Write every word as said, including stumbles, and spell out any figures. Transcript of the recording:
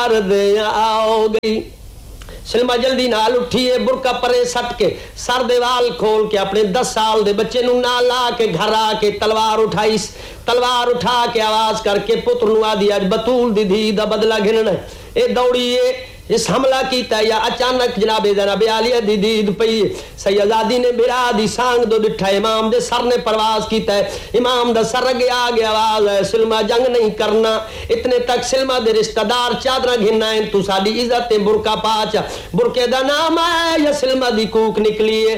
कर दे आओ गई। सलमा जल्दी नाल उठी है, बुरका परे सट के सर दे वाल खोल के अपने दस साल दे बच्चे नू नाल ला के घर आके तलवार उठाई। तलवार उठा के आवाज करके पुत्र नु आदि अज बतूल दी धी दा बदला घिनना। ए दौड़ी है इस हमला कीता या अचानक जनाबे जनाबे आलिया दी दीद पई। सैयदादी ने बिरा दी सांग दो दिठा, इमाम दे सर ने परवाज कीता है। इमाम दा सर अगे आ गया, आवाज है सिलमा जंग नहीं करना। इतने तक सिलमा दे रिश्तेदार चादरा घिनना है, तू साडी इज्जत ते बुरका पाच। बुरके दा नाम है या सिलमा दी कूक निकली है।